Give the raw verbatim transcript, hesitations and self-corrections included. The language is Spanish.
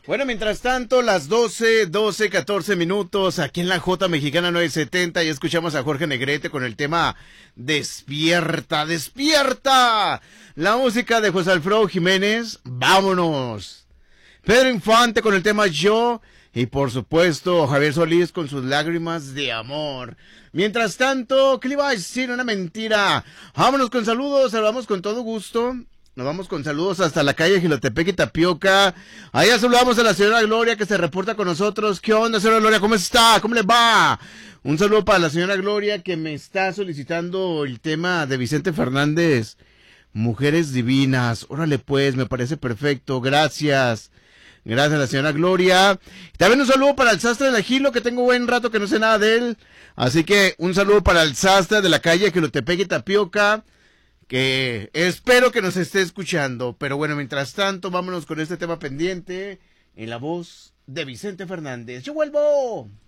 Bueno, mientras tanto, las doce, doce, catorce minutos, aquí en la J Mexicana nueve setenta, ya escuchamos a Jorge Negrete con el tema Despierta, despierta. La música de José Alfredo Jiménez, vámonos. Pedro Infante con el tema Yo, y por supuesto Javier Solís con sus lágrimas de amor. Mientras tanto, ¿qué le iba a decir? Una mentira. Vámonos con saludos, saludamos con todo gusto. Nos vamos con saludos hasta la calle Gilotepec y Tapioca. Allá saludamos a la señora Gloria que se reporta con nosotros. ¿Qué onda, señora Gloria? ¿Cómo está? ¿Cómo le va? Un saludo para la señora Gloria que me está solicitando el tema de Vicente Fernández. Mujeres divinas. Órale pues, me parece perfecto. Gracias. Gracias a la señora Gloria. También un saludo para el sastre de la Gilo, que tengo buen rato que no sé nada de él. Así que un saludo para el sastre de la calle Gilotepec y Tapioca, que espero que nos esté escuchando. Pero bueno, mientras tanto, vámonos con este tema pendiente en la voz de Vicente Fernández. ¡Yo vuelvo!